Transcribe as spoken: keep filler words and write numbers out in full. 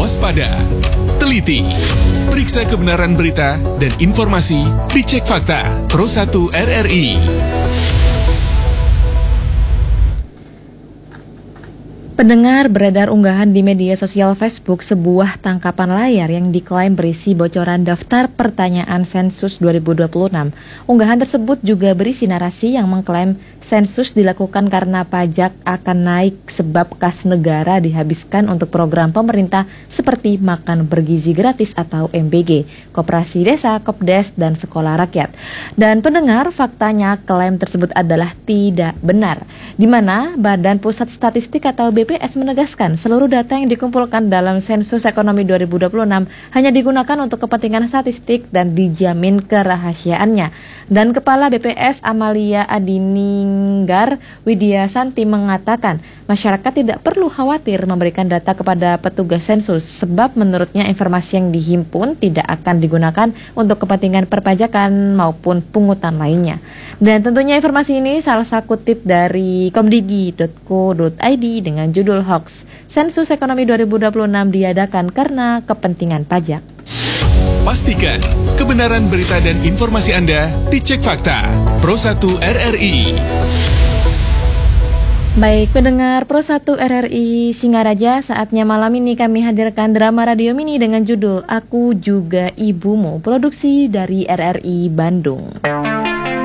waspada, teliti, periksa kebenaran berita dan informasi, dicek fakta. Pro satu R R I. Pendengar, beredar unggahan di media sosial Facebook sebuah tangkapan layar yang diklaim berisi bocoran daftar pertanyaan sensus dua ribu dua puluh enam. Unggahan tersebut juga berisi narasi yang mengklaim sensus dilakukan karena pajak akan naik sebab kas negara dihabiskan untuk program pemerintah seperti makan bergizi gratis atau M B G, Koperasi Desa, Kopdes, dan Sekolah Rakyat. Dan pendengar, faktanya klaim tersebut adalah tidak benar, di mana Badan Pusat Statistik atau B P S menegaskan seluruh data yang dikumpulkan dalam sensus ekonomi dua ribu dua puluh enam hanya digunakan untuk kepentingan statistik dan dijamin kerahasiaannya. Dan Kepala B P S Amalia Adininggar Widya Santi mengatakan masyarakat tidak perlu khawatir memberikan data kepada petugas sensus sebab menurutnya informasi yang dihimpun tidak akan digunakan untuk kepentingan perpajakan maupun pungutan lainnya. Dan tentunya informasi ini salah satu kutip dari komdigi titik co titik i d dengan judul hoax. Sensus ekonomi dua ribu dua puluh enam diadakan karena kepentingan pajak. Pastikan kebenaran berita dan informasi Anda dicek fakta. Pro satu R R I. Baik, pendengar Pro satu R R I Singaraja, saatnya malam ini kami hadirkan drama radio mini dengan judul Aku Juga Ibumu, produksi dari R R I Bandung.